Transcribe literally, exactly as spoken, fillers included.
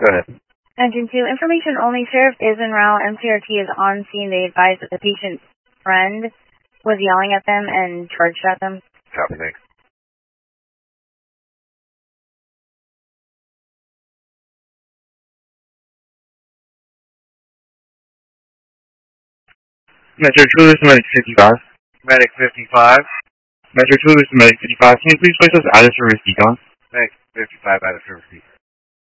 Go ahead. Engine two, information only. Sheriff is en route. M C R T is on scene. They advised that the patient's friend was yelling at them and charged at them. Copy, thanks. Metro two, this is Medic fifty-five. Medic fifty-five. Metro two, this is Medic fifty-five. Can you please place us out of service decon? Medic fifty-five out of service decon.